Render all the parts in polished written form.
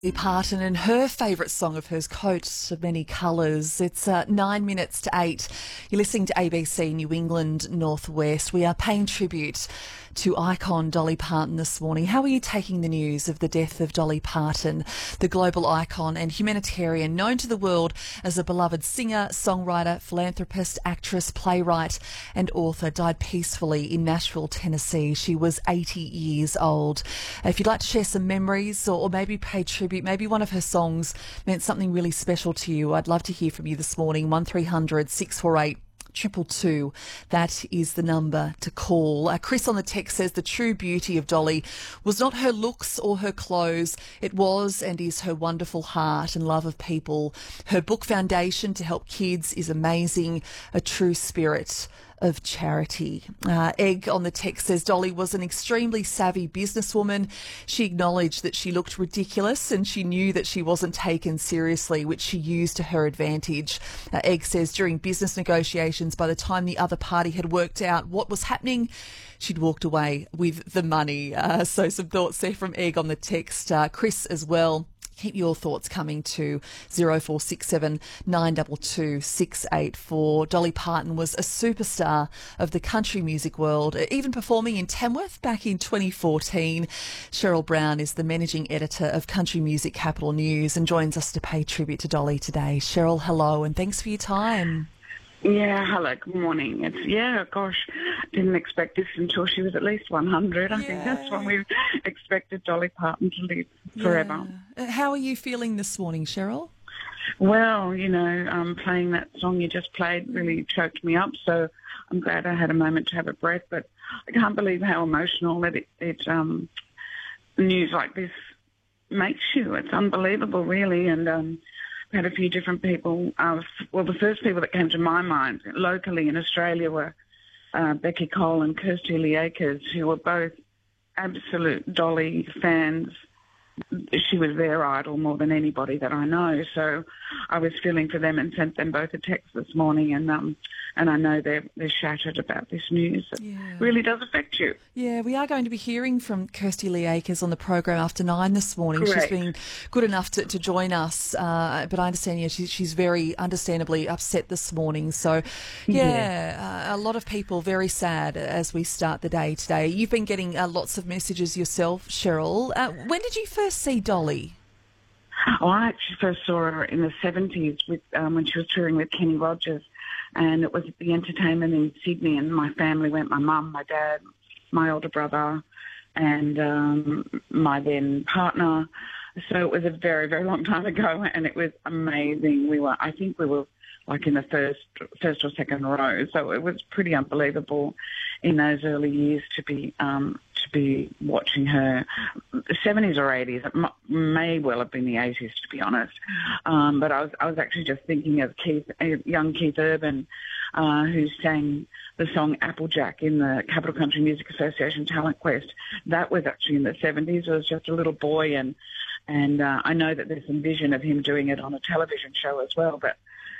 Dolly Parton and her favourite song of hers, Coat of Many Colours. It's 9 minutes to 8. You're listening to ABC New England Northwest. We are paying tribute to icon Dolly Parton this morning. How are you taking the news of the death of Dolly Parton, the global icon and humanitarian known to the world as a beloved singer, songwriter, philanthropist, actress, playwright and author, died peacefully in Nashville, Tennessee. She was 80 years old. If you'd like to share some memories or maybe pay tribute, maybe one of her songs meant something really special to you, I'd love to hear from you this morning. 1300 648 222. That is the number to call. Chris on the text says the true beauty of Dolly was not her looks or her clothes. It was and is her wonderful heart and love of people. Her book Foundation to Help Kids is amazing. A true spirit of charity. Egg on the text says Dolly was an extremely savvy businesswoman. She acknowledged that she looked ridiculous and she knew that she wasn't taken seriously, which she used to her advantage. Egg says during business negotiations, by the time the other party had worked out what was happening, she'd walked away with the money. So some thoughts there from Egg on the text. Chris as well. Keep your thoughts coming to 0467 922 684. Dolly Parton was a superstar of the country music world, even performing in Tamworth back in 2014. Cheryl Brown is the managing editor of Country Music Capital News and joins us to pay tribute to Dolly today. Cheryl, hello, and thanks for your time. Yeah, hello, good morning. Gosh, didn't expect this until she was at least 100. I think that's when we expected Dolly Parton to live forever. How are you feeling this morning, Cheryl? Well, playing that song you just played really choked me up, so I'm glad I had a moment to have a breath, but I can't believe how emotional that news like this makes you. It's unbelievable, really, and had a few different people. The first people that came to my mind locally in Australia were Becky Cole and Kirsty Lee Akers, who were both absolute Dolly fans. She was their idol more than anybody that I know. So I was feeling for them and sent them both a text this morning, and I know they're shattered about this news. It really does affect you. Yeah, we are going to be hearing from Kirsty Lee Akers on the program after 9 this morning. Correct. She's been good enough to join us, but I understand, she's very understandably upset this morning. So, a lot of people very sad as we start the day today. You've been getting lots of messages yourself, Cheryl. When did you first see Dolly? Oh, I actually first saw her in the 70s when she was touring with Kenny Rogers. And it was at the entertainment in Sydney, and my family went, my mum, my dad, my older brother, and my then partner. So it was a very, very long time ago, and it was amazing. I think we were like in the first or second row, so it was pretty unbelievable in those early years to be watching her. The 70s or 80s, it may well have been the 80s, to be honest. But I was actually just thinking of young Keith Urban, who sang the song Applejack in the Capital Country Music Association Talent Quest. That was actually in the 70s. I was just a little boy, and I know that there's some vision of him doing it on a television show as well. But,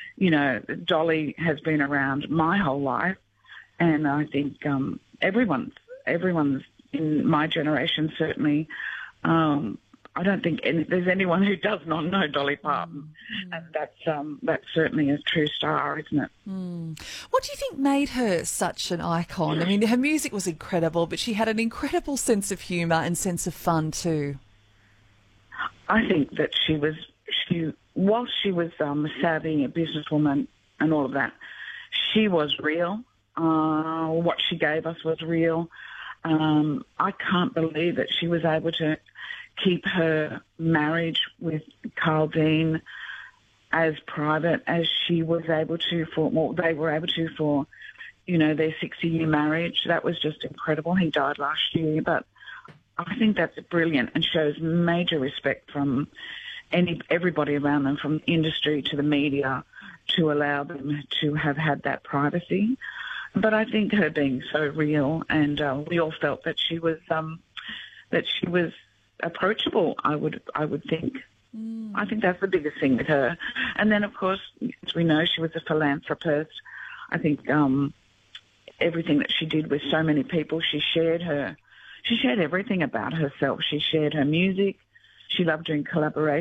Dolly has been around my whole life, and I think everyone's in my generation, certainly. I don't think there's anyone who does not know Dolly Parton, and that's certainly a true star, isn't it? What do you think made her such an icon? I mean, her music was incredible, but she had an incredible sense of humour and sense of fun too. I think that whilst she was savvy, a businesswoman and all of that, she was real. What she gave us was real. I can't believe that she was able to keep her marriage with Carl Dean as private as she was able to they were able to for, their 60-year marriage. That was just incredible. He died last year, but I think that's brilliant and shows major respect from everybody around them, from industry to the media, to allow them to have had that privacy. But I think her being so real, and we all felt that she was approachable. I would think. I think that's the biggest thing with her. And then, of course, as we know, she was a philanthropist. I think everything that she did with so many people, she shared everything about herself. She shared her music. she loved doing collaboration.